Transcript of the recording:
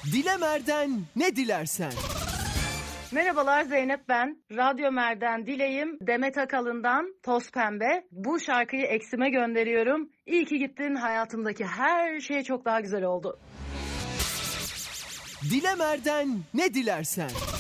Dilemer'den ne dilersen. Merhabalar, Zeynep ben. Radyo Mer'den dileyim. Demet Akalın'dan Toz Pembe. Bu şarkıyı eksime gönderiyorum. İyi ki gittin, hayatımdaki her şey çok daha güzel oldu. Dilemer'den ne dilersen.